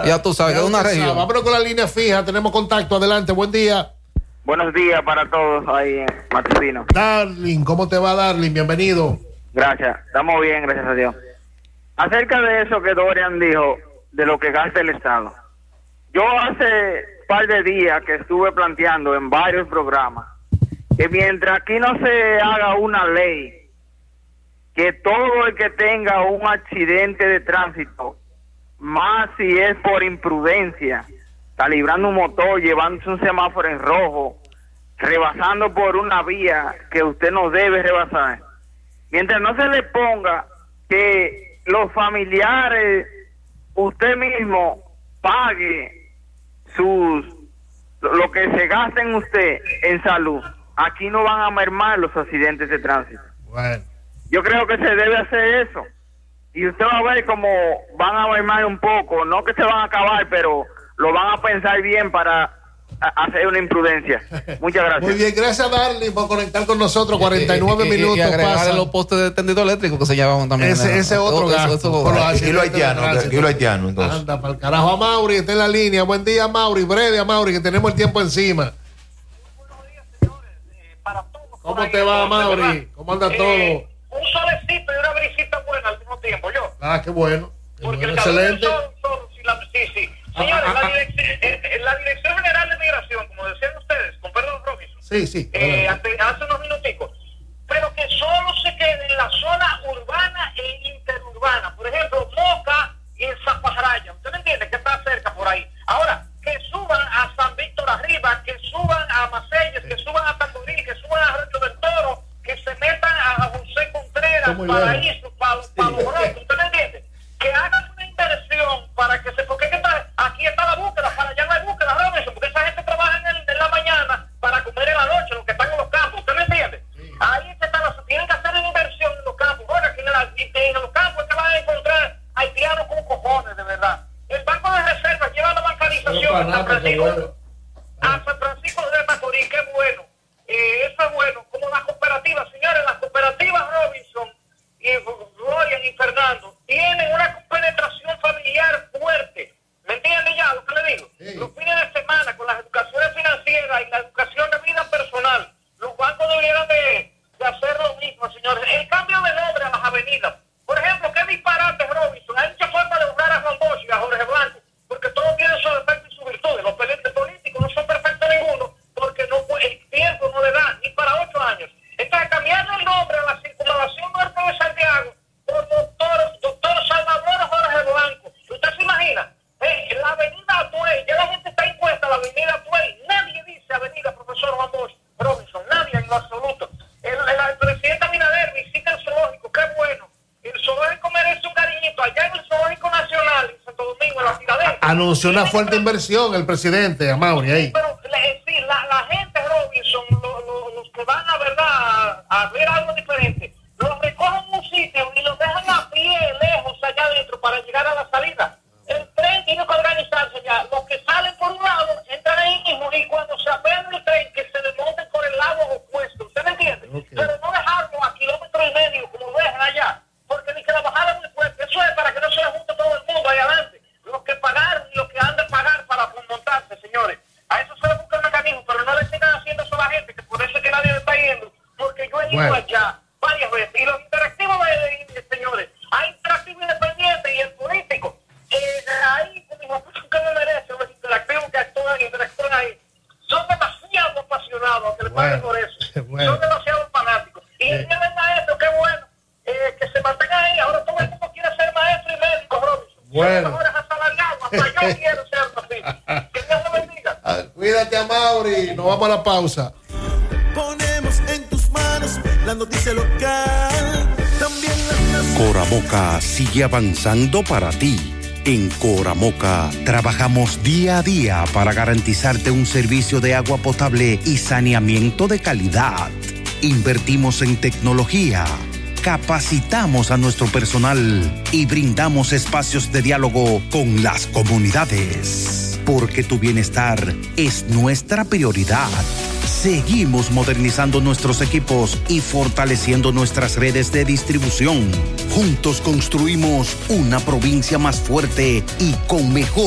Ya tú sabes que es una región. Vámonos con la línea fija, tenemos contacto, adelante, buen día. Buenos días para todos ahí en Matutino. Darling, ¿cómo te va, Darling? Bienvenido. Gracias, estamos bien, gracias a Dios. Acerca de eso que Dorian dijo, de lo que gasta el Estado. Yo hace un par de días que estuve planteando en varios programas que mientras aquí no se haga una ley que todo el que tenga un accidente de tránsito, más si es por imprudencia, calibrando un motor, llevándose un semáforo en rojo, rebasando por una vía que usted no debe rebasar, mientras no se le ponga que los familiares, usted mismo pague lo que se gasta en usted en salud, aquí no van a mermar los accidentes de tránsito. Bueno. Yo creo que se debe hacer eso. Y usted va a ver cómo van a mermar un poco. No que se van a acabar, pero lo van a pensar bien para hacer una imprudencia. Muchas gracias. Muy bien, gracias, Darling, por conectar con nosotros. 49 minutos. Y agregarle los postes de tendido eléctrico que se llaman también. Ese otro gasto. Y lo haitiano, entonces. Anda, para el carajo. A Mauri, está en la línea. Buen día, Mauri. Breve a Mauri, que tenemos el tiempo encima. ¿Cómo te va, Mauri? ¿Cómo anda todo? Un solecito y una brisita buena al mismo tiempo, yo. Ah, qué bueno. Porque el Excelente. sí. Señores, la Dirección General de Migración, como decían ustedes, con perdón, Robinson. Sí. Hace unos minuticos. Pero que solo se quede en la zona urbana e interurbana. Por ejemplo, Moca y el Zapajaraya. ¿Usted me entiende? Que está cerca por ahí. Ahora, que suban a San Víctor arriba, que suban a Macelles, que suban a Tamborí, que suban a Arroyo del Toro, que se metan a José Contreras, Paraíso, para los Rotos. ¿Usted me entiende? Que hagan una inversión para que se... Porque aquí está la búsqueda, para allá no hay búsqueda, Robinson, porque esa gente trabaja en la mañana para comer en la noche, los que están en los campos. ¿Usted me entiende? Ahí se están, tienen que hacer una inversión en los campos. Bueno, aquí en los campos es que van a encontrar haitianos con cojones, de verdad. El Banco de Reservas lleva la bancarización a San Francisco de Macorís, qué bueno. Eso es bueno. Como las cooperativas, señores, las cooperativas Robinson y Florian y Fernando tienen una compenetración familiar fuerte. ¿Me entiende ya lo que le digo? Sí. Los fines de semana, con las educaciones financieras y la educación de vida personal, los bancos deberían de hacer lo mismo, señores. El cambio de nombre a las avenidas. Por ejemplo, qué disparate, Robinson. Hay mucha forma de honrar a Juan Bosch y a Jorge Blanco, porque todos tienen sus defectos y sus virtudes. Los políticos no son perfectos ninguno, porque el tiempo no le da ni para 8 años. Entonces, cambiando el nombre a la circunvalación norte de Santiago por doctor Salvador Jorge Blanco. ¿Usted se imagina? La avenida Atuey, ya la gente está impuesta a la avenida Atuey. Nadie dice avenida Profesor Juan Bosch Robinson, nadie en lo absoluto. El presidente Abinader visita el zoológico, qué bueno. El zoológico merece un cariñito. Allá en el Zoológico Nacional, en Santo Domingo, en la Ciudadela. Anunció una fuerte inversión el presidente, Amaury, ahí. Pero sí, la gente, Robinson, los que van a verdad a ver algo diferente, los recogen en un sitio y los dejan a pie, lejos, allá adentro, para llegar a la salida. El tren tiene que organizarse ya. Los que salen por un lado, entran ahí mismo, y cuando se apean el tren, que se desmonten por el lado opuesto. ¿Usted me entiende? Okay. Pero no dejarlo a 1,5 kilómetros, como lo dejan allá. Porque ni que la bajada es muy fuerte. Eso es para que no se le junte todo el mundo ahí adelante. Los que pagaron y los que han de pagar para montarse, señores. A eso se le busca el mecanismo, pero no le sigan haciendo eso a la gente, que por eso es que nadie le está yendo. Porque yo he ido allá varias veces. Y los interactivos, señores, hay interactivo independiente y el político. Ahí, como que me merece, los interactivos que interactúan ahí, son demasiado apasionados, que le paguen por eso. Son demasiado fanáticos. Y el maestro, qué bueno, que se mantenga ahí. Ahora todo el mundo quiere ser maestro y médico, Robinson. Bueno. Mejores asalariados, hasta yo quiero ser así. Que Dios lo bendiga. Cuídate, Amaury. Nos vamos a la pausa. Ponemos en tus manos la noticia local. También las Coramoca sigue avanzando para ti. En Coramoca trabajamos día a día para garantizarte un servicio de agua potable y saneamiento de calidad. Invertimos en tecnología, capacitamos a nuestro personal y brindamos espacios de diálogo con las comunidades. Porque tu bienestar es nuestra prioridad. Seguimos modernizando nuestros equipos y fortaleciendo nuestras redes de distribución. Juntos construimos una provincia más fuerte y con mejor